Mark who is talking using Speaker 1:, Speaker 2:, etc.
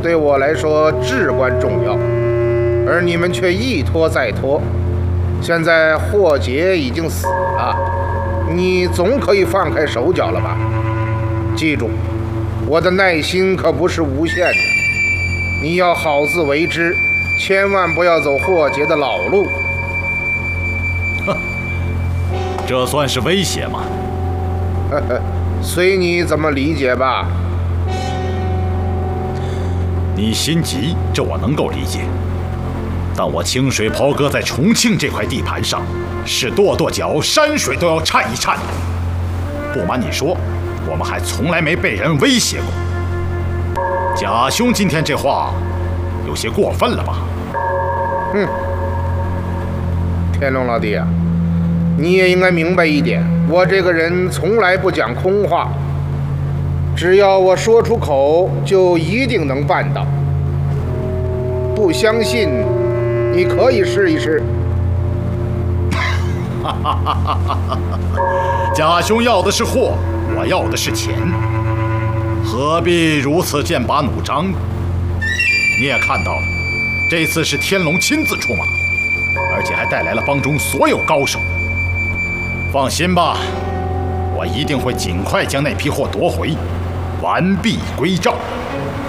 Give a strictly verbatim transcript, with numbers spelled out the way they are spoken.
Speaker 1: 对我来说至关重要，而你们却一拖再拖。现在霍杰已经死了，你总可以放开手脚了吧？记住，我的耐心可不是无限的，你要好自为之，千万不要走霍杰的老路。
Speaker 2: 哼，这算是威胁吗？
Speaker 1: 呵呵，随你怎么理解吧。
Speaker 2: 你心急，这我能够理解。但我清水袍哥在重庆这块地盘上，是跺跺脚，山水都要颤一颤的。不瞒你说，我们还从来没被人威胁过。贾兄今天这话，有些过分了吧？
Speaker 1: 哼，天龙老弟啊，你也应该明白一点，我这个人从来不讲空话，只要我说出口，就一定能办到。不相信，你可以试一试。
Speaker 2: 贾兄要的是货，我要的是钱，何必如此剑拔弩张？你也看到了，这次是天龙亲自出马，而且还带来了帮中所有高手。放心吧，我一定会尽快将那批货夺回，完璧归赵。